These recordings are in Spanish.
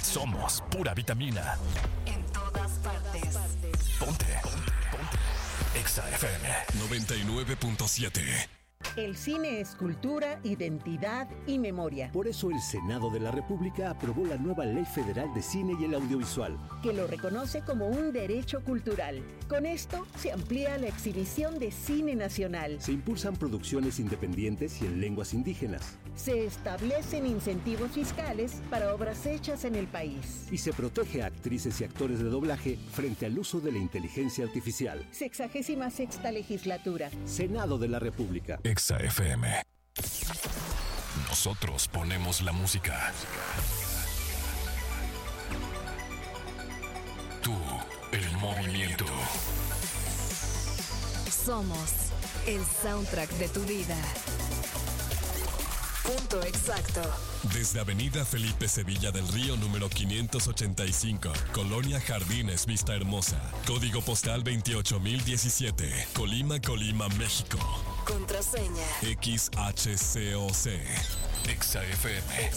Somos pura vitamina. En todas partes. Ponte. Exa FM 99.7. El cine es cultura, identidad y memoria. Por eso el Senado de la República aprobó la nueva Ley Federal de Cine y el Audiovisual, que lo reconoce como un derecho cultural. Con esto se amplía la exhibición de cine nacional. Se impulsan producciones independientes y en lenguas indígenas. Se establecen incentivos fiscales para obras hechas en el país. Y se protege a actrices y actores de doblaje frente al uso de la inteligencia artificial. 66ª legislatura. Senado de la República. Exa FM. Nosotros ponemos la música. Tú, el movimiento. Somos el soundtrack de tu vida. Punto exacto. Desde Avenida Felipe Sevilla del Río número 585, Colonia Jardines Vista Hermosa, código postal 28017, Colima, México. Contraseña XHCOC. Exa FM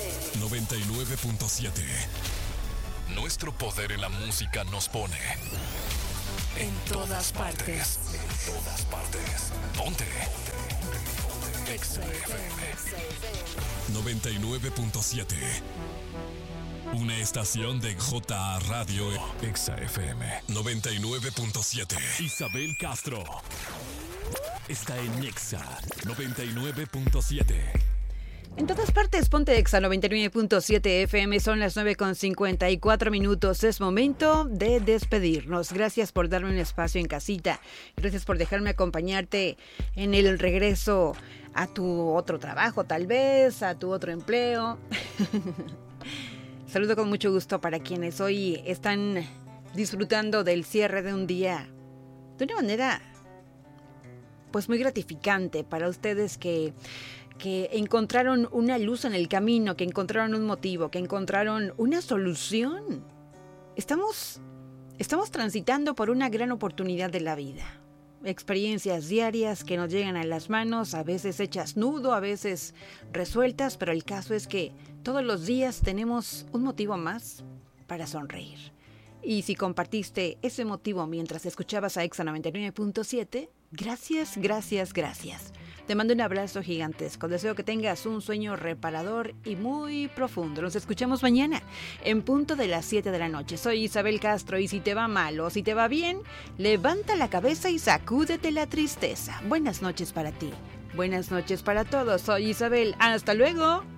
99.7. Nuestro poder en la música nos pone en todas partes. En todas partes. Ponte. Exa FM 99.7. Una estación de JA Radio. Exa FM 99.7. Isabel Castro está en Exa 99.7. En todas partes, ponte Exa 99.7 FM, son las 9:54. Es momento de despedirnos. Gracias por darme un espacio en casita. Gracias por dejarme acompañarte en el regreso a tu otro trabajo, tal vez, a tu otro empleo. Saludo con mucho gusto para quienes hoy están disfrutando del cierre de un día de una manera pues muy gratificante para ustedes que encontraron una luz en el camino, que encontraron un motivo, que encontraron una solución. Estamos transitando por una gran oportunidad de la vida. Experiencias diarias que nos llegan a las manos, a veces hechas nudo, a veces resueltas, pero el caso es que todos los días tenemos un motivo más para sonreír. Y si compartiste ese motivo mientras escuchabas a Exa 99.7, gracias. Te mando un abrazo gigantesco. Deseo que tengas un sueño reparador y muy profundo. Nos escuchamos mañana en punto de las 7 de la noche. Soy Isabel Castro y si te va mal o si te va bien, levanta la cabeza y sacúdete la tristeza. Buenas noches para ti. Buenas noches para todos. Soy Isabel. Hasta luego.